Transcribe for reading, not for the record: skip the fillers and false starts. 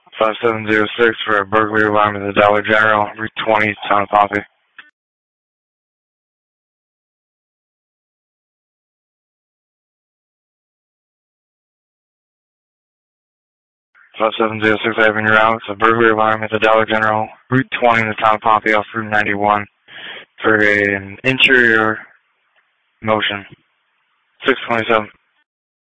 5706 for a burglary alarm at the Dollar General, Route 20, Town of Pompey. 5706 Avenue Route, it's a burglary alarm at the Dollar General, Route 20 in the Town of Pompey off Route 91 for an interior motion. 627.